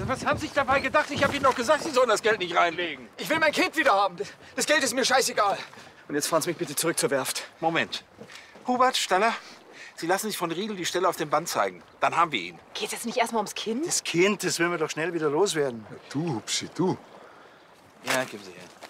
Was haben Sie sich dabei gedacht? Ich habe Ihnen doch gesagt, Sie sollen das Geld nicht reinlegen. Ich will mein Kind wieder haben. Das Geld ist mir scheißegal. Und jetzt fahren Sie mich bitte zurück zur Werft. Moment. Hubert, Staller, Sie lassen sich von Riedel die Stelle auf dem Band zeigen. Dann haben wir ihn. Geht's jetzt nicht erstmal ums Kind? Das Kind, das will wir doch schnell wieder loswerden. Du, Hupsi, du. Ja, geben Sie her.